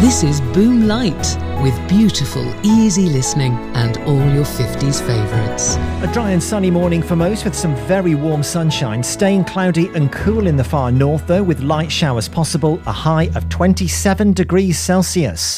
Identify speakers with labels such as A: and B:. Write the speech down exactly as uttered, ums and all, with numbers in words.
A: This is Boom Light, with beautiful, easy listening and all your fifties favourites.
B: A dry and sunny morning for most with some very warm sunshine, staying cloudy and cool in the far north though, with light showers possible, a high of twenty-seven degrees Celsius.